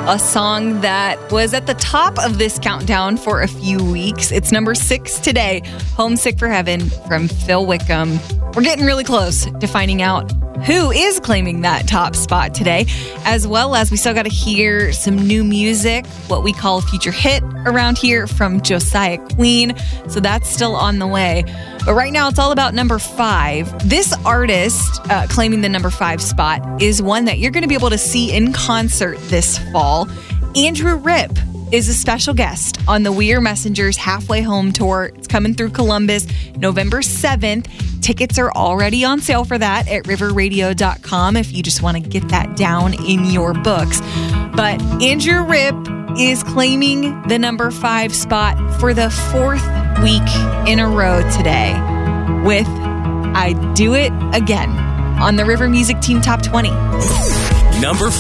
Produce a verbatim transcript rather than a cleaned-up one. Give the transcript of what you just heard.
a song that was at the top of this countdown for a few weeks. It's number six today, Homesick for Heaven from Phil Wickham. We're getting really close to finding out who is claiming that top spot today, as well as we still got to hear some new music, what we call a future hit around here from Josiah Queen. So that's still on the way. But right now, it's all about number five. This artist uh, claiming the number five spot is one that you're going to be able to see in concert this fall. Andrew Ripp is a special guest on the We Are Messengers Halfway Home Tour. It's coming through Columbus November seventh. Tickets are already on sale for that at river radio dot com if you just want to get that down in your books. But Andrew Ripp is claiming the number five spot for the fourth week in a row today with I Do It Again on the River Music Team Top twenty. Number